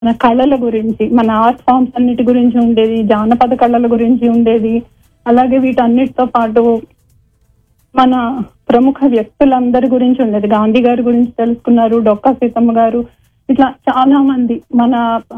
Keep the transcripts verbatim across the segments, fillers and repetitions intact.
మన కళల గురించి, మన ఆర్ట్ ఫామ్స్ అన్నిటి గురించి ఉండేది, జానపద కళల గురించి ఉండేది. అలాగే వీటన్నిటితో పాటు మన ప్రముఖ వ్యక్తులందరి గురించి ఉండేది. గాంధీ గారి గురించి తెలుసుకున్నారు, డొక్కా సీతమ్మ గారు, ఇట్లా చాలా మంది మన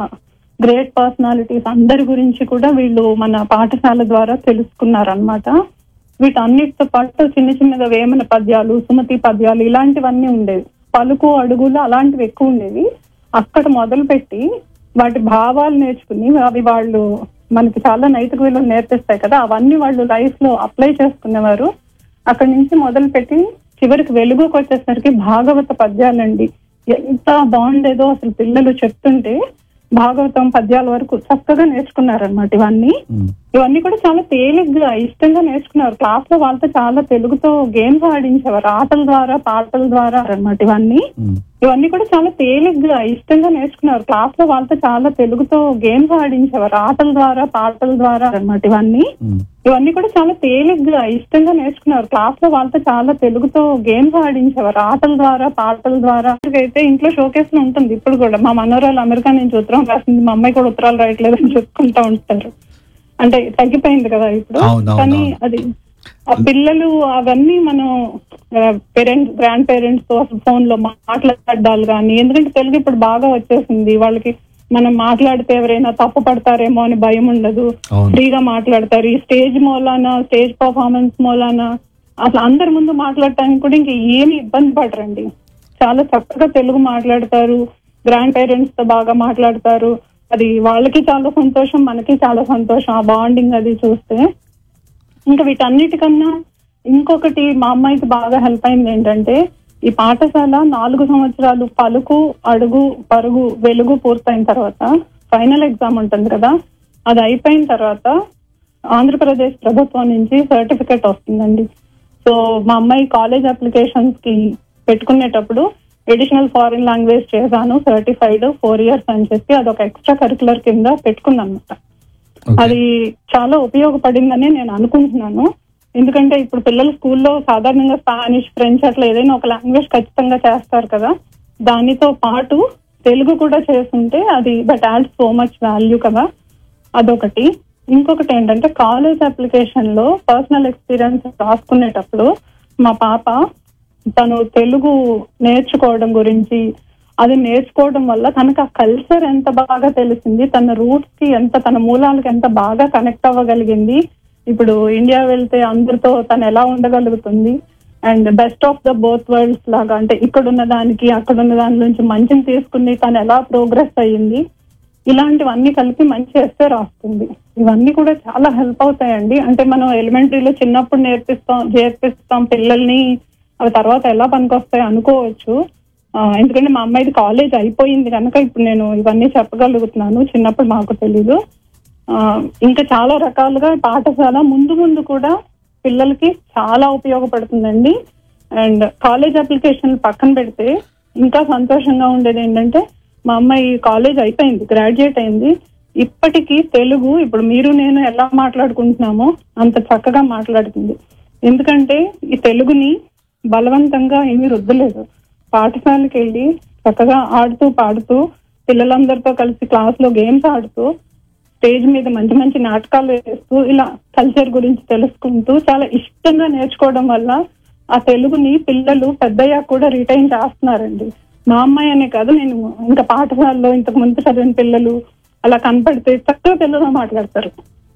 గ్రేట్ పర్సనాలిటీస్ అందరి గురించి కూడా వీళ్ళు మన పాఠశాల ద్వారా తెలుసుకున్నారు అనమాట. వీటన్నిటితో పాటు చిన్న చిన్నగా వేమన పద్యాలు, సుమతి పద్యాలు ఇలాంటివన్నీ ఉండేవి. పలుకు అడుగులు అలాంటివి ఎక్కువ ఉండేవి. అక్కడ మొదలుపెట్టి వాటి భావాలు నేర్చుకుని అవి వాళ్ళు మనకి చాలా నైతిక విలువలు నేర్పిస్తాయి కదా, అవన్నీ వాళ్ళు లైఫ్ లో అప్లై చేసుకునేవారు. అక్కడి నుంచి మొదలు పెట్టి చివరికి వెలుగుకి వచ్చేసరికి భాగవత పద్యాలండి. ఎంత బాగుండేదో అసలు, పిల్లలు చెప్తుంటే భాగవతం పద్యాల వరకు చక్కగా నేర్చుకున్నారనమాట. ఇవన్నీ ఇవన్నీ కూడా చాలా తేలిగ్గా ఇష్టంగా నేర్చుకున్నారు. క్లాస్ లో వాళ్ళతో చాలా తెలుగుతో గేమ్స్ ఆడించేవారు, ఆటల ద్వారా పాటల ద్వారా అనమాట. ఇవన్నీ ఇవన్నీ కూడా చాలా తేలిగ్గా ఇష్టంగా నేర్చుకున్నారు. క్లాస్ లో వాళ్ళతో చాలా తెలుగుతో గేమ్స్ ఆడించేవారు, ఆటల ద్వారా పాటల ద్వారా అనమాట. ఇవన్నీ ఇవన్నీ కూడా చాలా తేలిగ్గా ఇష్టంగా నేర్చుకున్నారు. క్లాస్ లో వాళ్ళతో చాలా తెలుగుతో గేమ్స్ ఆడించేవారు, ఆటల ద్వారా పాటల ద్వారా. అయితే ఇంట్లో షోకేస్ లో ఉంటుంది ఇప్పుడు కూడా. మా మనోరాలు అమెరికా నుంచి ఉత్తరం రాసింది, మా అమ్మాయి కూడా ఉత్తరాలు రాయట్లేదు అని చెప్పుకుంటా ఉంటారు. అంటే తగ్గిపోయింది కదా ఇప్పుడు, కానీ అది ఆ పిల్లలు అవన్నీ మనం పేరెంట్స్ గ్రాండ్ పేరెంట్స్ తో అసలు ఫోన్ లో మాట్లాడాలి కానీ, ఎందుకంటే తెలుగు ఇప్పుడు బాగా వచ్చేసింది వాళ్ళకి. మనం మాట్లాడితే ఎవరైనా తప్పు పడతారేమో అని భయం ఉండదు, ఫ్రీగా మాట్లాడతారు. ఈ స్టేజ్ మూలాన, స్టేజ్ పర్ఫార్మెన్స్ మూలాన అసలు అందరి ముందు మాట్లాడటానికి కూడా ఇంకా ఏమి ఇబ్బంది పడరండి. చాలా చక్కగా తెలుగు మాట్లాడతారు, గ్రాండ్ పేరెంట్స్ తో బాగా మాట్లాడతారు. అది వాళ్ళకి చాలా సంతోషం, మనకి చాలా సంతోషం ఆ బాండింగ్ అది చూస్తే. ఇంకా వీటన్నిటికన్నా ఇంకొకటి మా అమ్మాయికి బాగా హెల్ప్ అయింది ఏంటంటే, ఈ పాఠశాల నాలుగు సంవత్సరాలు పలుకు అడుగు పరుగు వెలుగు పూర్తయిన తర్వాత ఫైనల్ ఎగ్జామ్ ఉంటుంది కదా, అది అయిపోయిన తర్వాత ఆంధ్రప్రదేశ్ ప్రభుత్వం నుంచి సర్టిఫికెట్ వస్తుందండి. సో మా అమ్మాయి కాలేజ్ అప్లికేషన్స్ కి పెట్టుకునేటప్పుడు ఎడిషనల్ ఫారిన్ లాంగ్వేజ్ చేశాను, సర్టిఫైడ్ ఫోర్ ఇయర్స్ అని చెప్పి అదొక ఎక్స్ట్రా కరికులర్ కింద పెట్టుకున్నమాట. అది చాలా ఉపయోగపడిందని నేను అనుకుంటున్నాను. ఎందుకంటే ఇప్పుడు పిల్లలు స్కూల్లో సాధారణంగా స్పానిష్, ఫ్రెంచ్ అట్లా ఏదైనా ఒక లాంగ్వేజ్ ఖచ్చితంగా చేస్తారు కదా, దానితో పాటు తెలుగు కూడా చేస్తుంటే అది that add so much value కదా, అదొకటి. ఇంకొకటి ఏంటంటే కాలేజ్ అప్లికేషన్ లో పర్సనల్ ఎక్స్పీరియన్స్ రాసుకునేటప్పుడు మా పాప తను తెలుగు నేర్చుకోవడం గురించి, అది నేర్చుకోవడం వల్ల తనకు ఆ కల్చర్ ఎంత బాగా తెలిసింది, తన రూట్స్ కి ఎంత, తన మూలాలకు ఎంత బాగా కనెక్ట్ అవ్వగలిగింది. ఇప్పుడు ఇండియా వెళ్తే అందరితో తను ఎలా ఉండగలుగుతుంది, and best of the both worlds లాగా, అంటే ఇక్కడున్న దానికి అక్కడున్న దాని నుంచి మంచిని తీసుకుని తను ఎలా ప్రోగ్రెస్ అయ్యింది, ఇలాంటివన్నీ కలిపి మంచి ఎస్సే రాస్తుంది. ఇవన్నీ కూడా చాలా హెల్ప్ అవుతాయండి. అంటే మనం ఎలిమెంటరీలో చిన్నప్పుడు నేర్పిస్తాం నేర్పిస్తాం పిల్లల్ని, అవి తర్వాత ఎలా పనికొస్తాయి అనుకోవచ్చు. ఎందుకంటే మా అమ్మాయిది కాలేజ్ అయిపోయింది కనుక ఇప్పుడు నేను ఇవన్నీ చెప్పగలుగుతున్నాను, చిన్నప్పుడు మాకు తెలీదు. ఇంకా చాలా రకాలుగా పాఠశాల ముందు ముందు కూడా పిల్లలకి చాలా ఉపయోగపడుతుందండి. అండ్ కాలేజ్ అప్లికేషన్ పక్కన పెడితే ఇంకా సంతోషంగా ఉండేది ఏంటంటే, మా అమ్మాయి కాలేజ్ అయిపోయింది, గ్రాడ్యుయేట్ అయింది. ఇప్పటికీ తెలుగు ఇప్పుడు మీరు నేను ఎలా మాట్లాడుకుంటున్నామో అంత చక్కగా మాట్లాడుతుంది. ఎందుకంటే ఈ తెలుగుని బలవంతంగా ఏమీ రుద్దలేదు. పాఠశాలకు వెళ్ళి చక్కగా ఆడుతూ పాడుతూ పిల్లలందరితో కలిసి క్లాస్ లో గేమ్స్ ఆడుతూ, స్టేజ్ మీద మంచి మంచి నాటకాలు వేస్తూ, ఇలా కల్చర్ గురించి తెలుసుకుంటూ చాలా ఇష్టంగా నేర్చుకోవడం వల్ల ఆ తెలుగుని పిల్లలు పెద్దయ్యాక కూడా రిటైన్ చేస్తున్నారండి. మా అమ్మాయి అనే కాదు, నేను ఇంకా పాఠశాలలో ఇంతకు ముందు చదివిన పిల్లలు అలా కనపడితే చక్కగా తెలుగులో మాట్లాడతారు.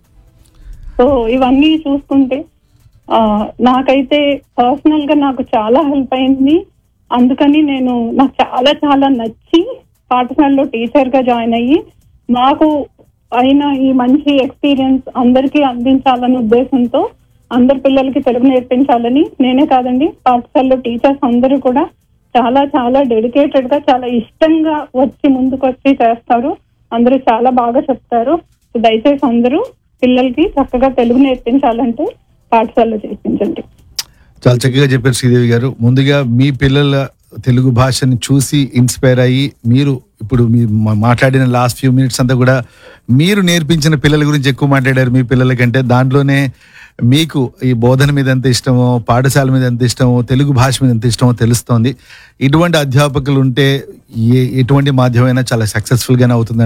సో ఇవన్నీ చూసుకుంటే ఆ నాకైతే పర్సనల్ గా నాకు చాలా హెల్ప్ అయింది. అందుకని నేను నాకు చాలా చాలా నచ్చి పాఠశాలలో టీచర్ గా జాయిన్ అయ్యి మాకు అయిన ఈ మంచి ఎక్స్పీరియన్స్ అందరికీ అందించాలనే ఉద్దేశంతో అందరి పిల్లలకి తెలుగు నేర్పించాలని, నేనే కాదండి పాఠశాలలో టీచర్స్ అందరూ కూడా చాలా చాలా డెడికేటెడ్ గా చాలా ఇష్టంగా వచ్చి ముందుకు వచ్చి చేస్తారు. అందరూ చాలా బాగా చెప్తారు. దయచేసి అందరూ పిల్లలకి చక్కగా తెలుగు నేర్పించాలంటే పాఠశాలలో చేర్పించండి. చాలా చక్కగా చెప్పారు శ్రీదేవి గారు. ముందుగా మీ పిల్లల తెలుగు భాషని చూసి ఇన్స్పైర్ అయ్యి మీరు ఇప్పుడు మీ మాట్లాడిన లాస్ట్ ఫ్యూ మినిట్స్ అంతా కూడా మీరు నేర్పించిన పిల్లల గురించి ఎక్కువ మాట్లాడారు. మీ పిల్లల కంటే దాంట్లోనే మీకు ఈ బోధన మీద ఎంత ఇష్టమో, పాఠశాల మీద ఎంత ఇష్టమో, తెలుగు భాష మీద ఎంత ఇష్టమో తెలుస్తోంది. ఇటువంటి అధ్యాపకులు ఉంటే ఏ ఎటువంటి మాధ్యమైనా చాలా సక్సెస్ఫుల్ గానే అవుతుంది.